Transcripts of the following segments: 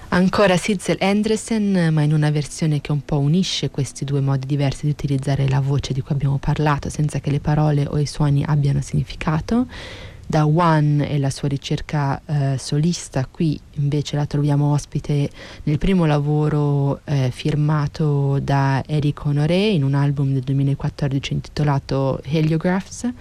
Ancora Sidsel Andresen, ma in una versione che un po' unisce questi due modi diversi di utilizzare la voce di cui abbiamo parlato, senza che le parole o i suoni abbiano significato. Da One e la sua ricerca solista, qui invece la troviamo ospite nel primo lavoro firmato da Eric Honoré in un album del 2014 intitolato Heliographs.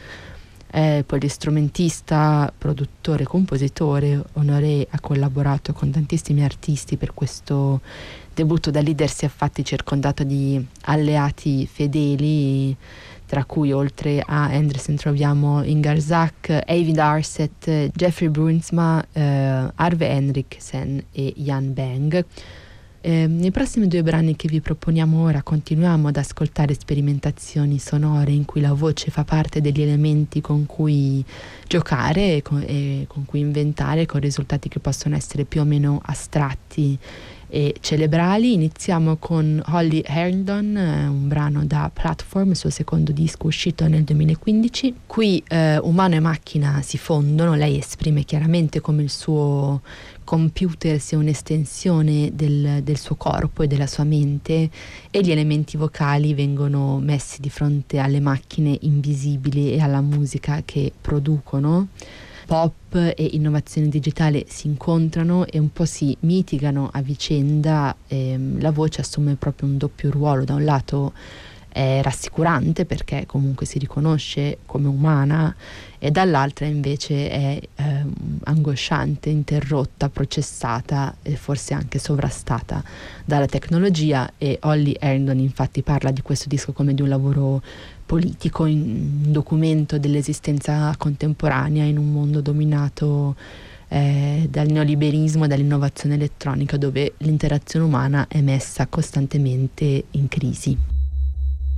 Polistrumentista, produttore, compositore, Honoré ha collaborato con tantissimi artisti per questo debutto da leader. Si è infatti circondato di alleati fedeli, tra cui oltre a Andresen troviamo Ingar Zack, Eivind Arset, Jeffrey Brunsma, Arve Henriksen e Jan Beng. Nei prossimi due brani che vi proponiamo ora continuiamo ad ascoltare sperimentazioni sonore in cui la voce fa parte degli elementi con cui giocare e con cui inventare, con risultati che possono essere più o meno astratti e cerebrali. Iniziamo con Holly Herndon, un brano da Platform, il suo secondo disco uscito nel 2015. Qui umano e macchina si fondono, lei esprime chiaramente come il suo computer sia un'estensione del suo corpo e della sua mente, e gli elementi vocali vengono messi di fronte alle macchine invisibili e alla musica che producono. Pop e innovazione digitale si incontrano e un po' si mitigano a vicenda. La voce assume proprio un doppio ruolo: da un lato è rassicurante perché comunque si riconosce come umana, e dall'altra invece è angosciante, interrotta, processata e forse anche sovrastata dalla tecnologia. E Holly Herndon infatti parla di questo disco come di un lavoro politico, un documento dell'esistenza contemporanea in un mondo dominato dal neoliberismo e dall'innovazione elettronica, dove l'interazione umana è messa costantemente in crisi.